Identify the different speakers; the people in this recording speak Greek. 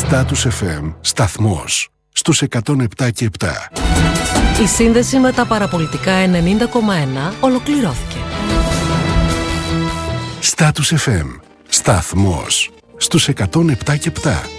Speaker 1: Status FM, σταθμός, στους 107 και 7.
Speaker 2: Η σύνδεση με τα παραπολιτικά 90,1 ολοκληρώθηκε.
Speaker 1: Status FM, σταθμός, στους 107 και 7.